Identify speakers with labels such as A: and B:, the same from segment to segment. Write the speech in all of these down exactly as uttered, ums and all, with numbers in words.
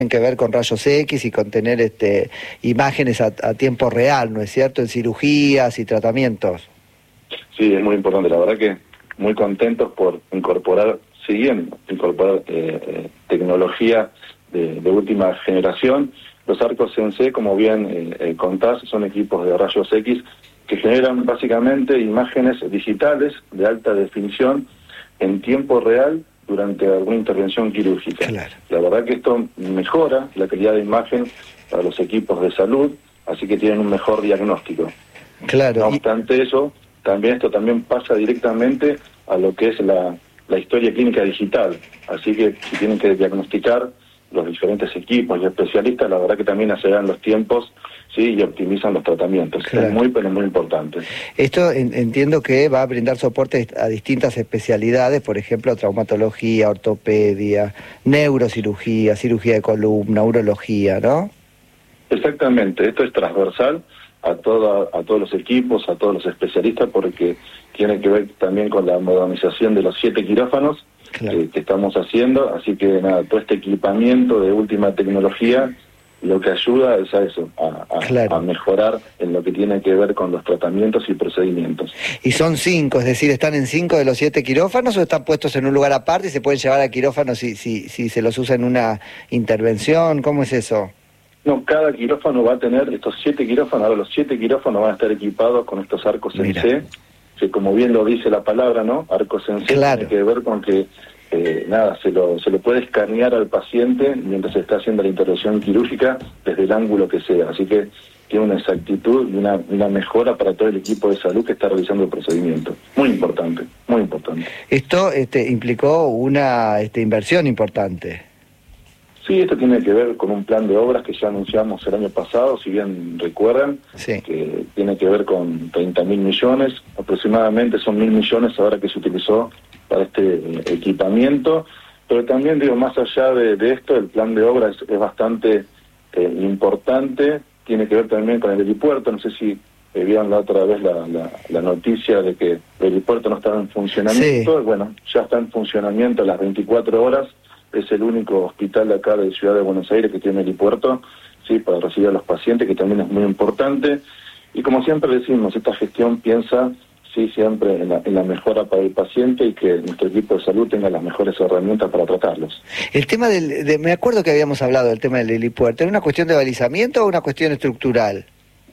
A: que ver con rayos X y con tener este, imágenes a, a tiempo real, ¿no es cierto?, en cirugías y tratamientos.
B: Sí, es muy importante, la verdad que muy contentos por incorporar, siguiendo, incorporar eh, eh, tecnología de, de última generación. Los Arcos C N C, como bien eh, eh, contás, son equipos de rayos X que generan básicamente imágenes digitales de alta definición en tiempo real durante alguna intervención quirúrgica.
A: Claro.
B: La verdad que esto mejora la calidad de imagen para los equipos de salud, así que tienen un mejor diagnóstico.
A: Claro.
B: No obstante y... eso, también esto también pasa directamente a lo que es la, la historia clínica digital. Así que si tienen que diagnosticar los diferentes equipos y especialistas, la verdad que también aceleran los tiempos, sí, y optimizan los tratamientos. Claro. Es muy, pero muy importante.
A: Esto en, entiendo que va a brindar soporte a distintas especialidades, por ejemplo, traumatología, ortopedia, neurocirugía, cirugía de columna, urología, ¿no?
B: Exactamente, esto es transversal a toda, a todos los equipos, a todos los especialistas, porque tiene que ver también con la modernización de los siete quirófanos, claro, que, que estamos haciendo, así que nada, todo este equipamiento de última tecnología lo que ayuda es a eso, a, a, claro, a mejorar en lo que tiene que ver con los tratamientos y procedimientos.
A: ¿Y son cinco, es decir, están en cinco de los siete quirófanos o están puestos en un lugar aparte y se pueden llevar a quirófano si, si, si se los usa en una intervención? ¿Cómo es eso?
B: No, cada quirófano va a tener estos siete quirófanos, ahora los siete quirófanos van a estar equipados con estos arcos C N C, que como bien lo dice la palabra, ¿no? Arcos C N C, claro, tiene que ver con que Eh, nada, se lo, se lo puede escanear al paciente mientras se está haciendo la intervención quirúrgica desde el ángulo que sea, así que tiene una exactitud y una, una mejora para todo el equipo de salud que está realizando el procedimiento. Muy importante, muy importante.
A: Esto este, implicó una este, inversión importante.
B: Sí, esto tiene que ver con un plan de obras que ya anunciamos el año pasado, si bien recuerdan,
A: sí,
B: que tiene que ver con treinta mil millones, aproximadamente son mil millones ahora que se utilizó para este eh, equipamiento, pero también digo, más allá de, de esto, el plan de obra es, es bastante eh, importante, tiene que ver también con el helipuerto, no sé si eh, vieron la otra vez la, la, la noticia de que el helipuerto no estaba en funcionamiento, sí, bueno, ya está en funcionamiento a las veinticuatro horas, es el único hospital de acá de Ciudad de Buenos Aires que tiene helipuerto, sí, para recibir a los pacientes, que también es muy importante, y como siempre decimos, esta gestión piensa sí, siempre en la, en la mejora para el paciente y que nuestro equipo de salud tenga las mejores herramientas para tratarlos.
A: El tema del, de, me acuerdo que habíamos hablado del tema del helipuerto, ¿era una cuestión de balizamiento o una cuestión estructural?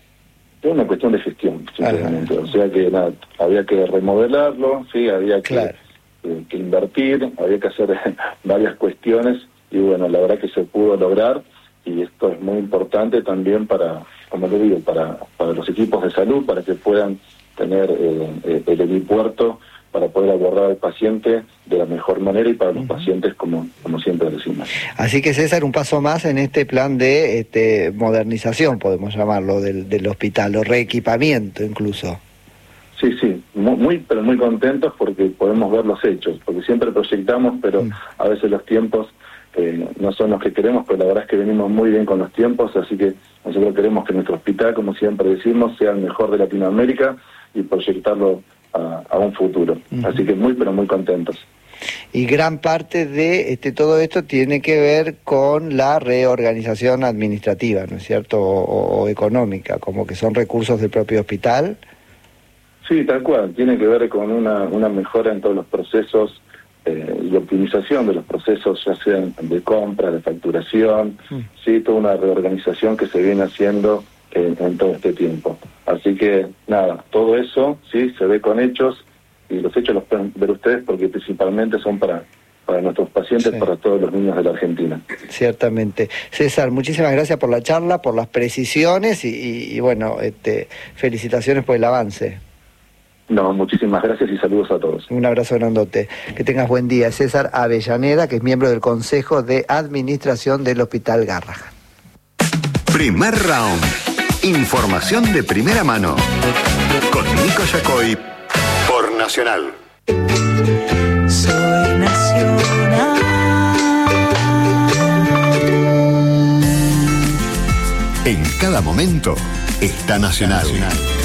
B: Es una cuestión de gestión, sinceramente. Ajá. O sea que nada, había que remodelarlo, sí, había que, claro, eh, que invertir, había que hacer varias cuestiones y bueno, la verdad que se pudo lograr y esto es muy importante también para, como le digo, para, para los equipos de salud, para que puedan tener eh, el helipuerto para poder abordar al paciente de la mejor manera y para los uh-huh. pacientes como, como siempre decimos.
A: Así que César, un paso más en este plan de este, modernización, podemos llamarlo, del, del hospital, o reequipamiento incluso.
B: Sí, sí, muy, muy, pero muy contentos porque podemos ver los hechos, porque siempre proyectamos, pero uh-huh. a veces los tiempos eh, no son los que queremos, pero la verdad es que venimos muy bien con los tiempos, así que nosotros queremos que nuestro hospital, como siempre decimos, sea el mejor de Latinoamérica y proyectarlo a, a un futuro. Uh-huh. Así que muy, pero muy contentos.
A: Y gran parte de este todo esto tiene que ver con la reorganización administrativa, ¿no es cierto? O, o económica, como que son recursos del propio hospital.
B: Sí, tal cual. Tiene que ver con una, una mejora en todos los procesos eh, y optimización de los procesos, ya sean de compra, de facturación, uh-huh. sí, toda una reorganización que se viene haciendo En, en todo este tiempo. Así que, nada, todo eso, sí, se ve con hechos, y los hechos los pueden ver ustedes porque principalmente son para, para nuestros pacientes, sí, para todos los niños de la Argentina.
A: Ciertamente. César, muchísimas gracias por la charla, por las precisiones, y, y, y bueno, este, felicitaciones por el avance.
B: No, muchísimas gracias y saludos a todos.
A: Un abrazo grandote. Que tengas buen día. César Avellaneda, que es miembro del Consejo de Administración del Hospital Garrahan.
C: Primer round. Información de primera mano con Nico Yacoy por Nacional.
D: Soy Nacional.
C: En cada momento está Nacional. Nacional.